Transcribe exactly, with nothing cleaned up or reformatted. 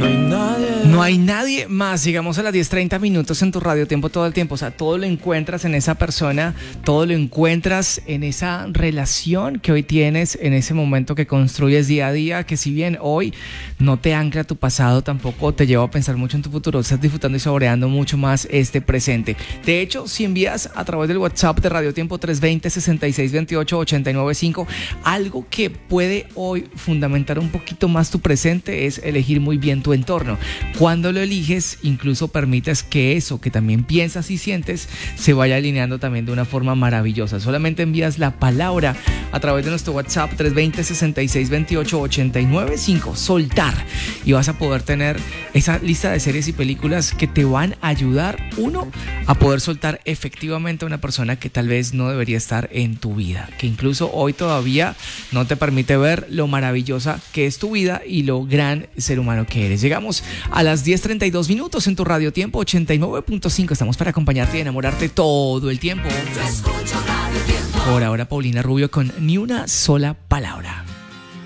No hay nadie. No hay nadie más. Llegamos a las diez treinta minutos en tu radio tiempo todo el tiempo. O sea, todo lo encuentras en esa persona, todo lo encuentras en esa relación que hoy tienes, en ese momento que construyes día a día, que si bien hoy no te ancla tu pasado, tampoco te lleva a pensar mucho en tu futuro. Estás disfrutando y saboreando mucho más este presente. De hecho, si envías a través del WhatsApp de Radio Tiempo tres dos cero, seis seis dos ocho, ocho nueve cinco, algo que puede hoy fundamentar un poquito más tu presente es elegir muy bien tu entorno. Cuando lo eliges, incluso permites que eso que también piensas y sientes se vaya alineando también de una forma maravillosa. Solamente envías la palabra a través de nuestro WhatsApp tres dos cero, seis seis dos ocho, ocho nueve cinco, soltar, y vas a poder tener esa lista de series y películas que te van a ayudar, uno, a poder soltar efectivamente a una persona que tal vez no debería estar en tu vida, que incluso hoy todavía no te permite ver lo maravillosa que es tu vida y lo gran ser humano que eres. Llegamos a las diez treinta y dos minutos en tu radio tiempo ochenta y nueve punto cinco. Estamos para acompañarte y enamorarte todo el tiempo. Por ahora, Paulina Rubio con Ni una sola palabra.